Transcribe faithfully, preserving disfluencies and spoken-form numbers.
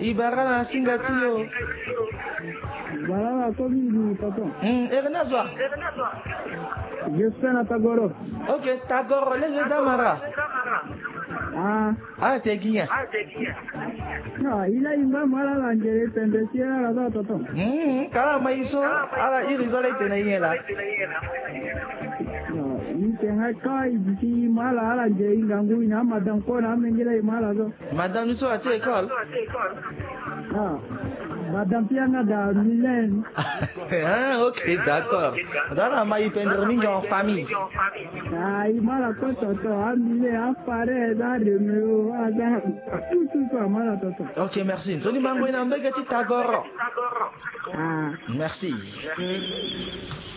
ibara na singatio. Voilà, comme tonton. Hmm, Erenazwa. Je suis à Tagoro. Ok, Tagoro, les Damara. Ah. Ah, t'es guignien. Non, il a une maman à l'angélé, c'est un dossier à la tonton. Hmm, kala maiso, ala irisole tenayela. Non, il s'est hacké, il dit mal à l'angélé, il a une madame qu'on a mené mal à l'eau. Madame, nous sommes à l'école. Ah. Madame Piana da Milen. Ah, ok, d'accord. Dans la maille pendremingue en famille. Ah, il m'a la côte, à Milen, à Paris, à Remeo, à tout, tout, tout, à Malatoto. Ok, merci. Soni mango ina mbega ti Tagoro. Ah. Merci.